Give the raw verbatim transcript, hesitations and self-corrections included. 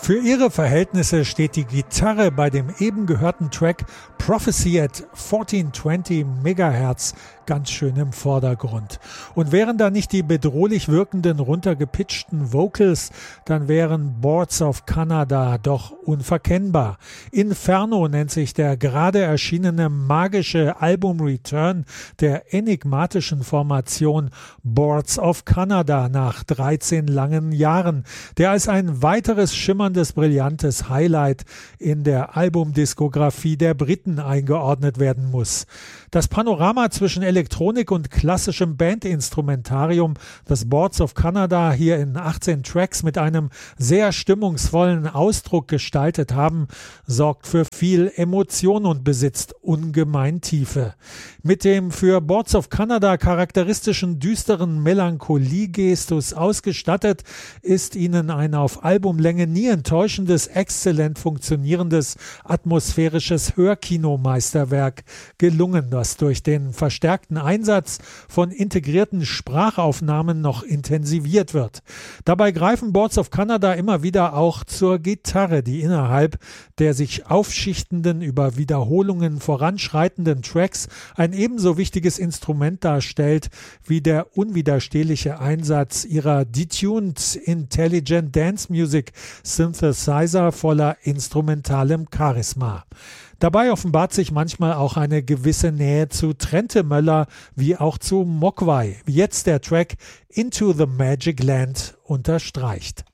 Für ihre Verhältnisse steht die Gitarre bei dem eben gehörten Track Prophecy at vierzehnhundertzwanzig Megahertz ganz schön im Vordergrund. Und wären da nicht die bedrohlich wirkenden, runtergepitchten Vocals, dann wären Boards of Canada doch unverkennbar. Inferno nennt sich der gerade erschienene magische Album-Return der enigmatischen Formation Boards of Canada nach dreizehn langen Jahren, der als ein weiteres schimmerndes, brillantes Highlight in der Albumdiskografie der Briten eingeordnet werden muss. Das Panorama zwischen Elektronik und klassischem Bandinstrumentarium, das Boards of Canada hier in achtzehn Tracks mit einem sehr stimmungsvollen Ausdruck gestaltet haben, sorgt für viel Emotion und besitzt ungemein Tiefe. Mit dem für Boards of Canada charakteristischen düsteren Melancholie-Gestus ausgestattet, ist ihnen ein auf Albumlänge nie enttäuschendes, exzellent funktionierendes, atmosphärisches Hörkinomeisterwerk gelungen, das durch den verstärkten Einsatz von integrierten Sprachaufnahmen noch intensiviert wird. Dabei greifen Boards of Canada immer wieder auch zur Gitarre, die innerhalb der sich aufschichtenden, über Wiederholungen voranschreitenden Tracks ein ebenso wichtiges Instrument darstellt wie der unwiderstehliche Einsatz ihrer detuned Intelligent Dance Music Synthesizer voller instrumentalem Charisma. Dabei offenbart sich manchmal auch eine gewisse Nähe zu Trente Möller wie auch zu Mogwai, wie jetzt der Track Into the Magic Land unterstreicht.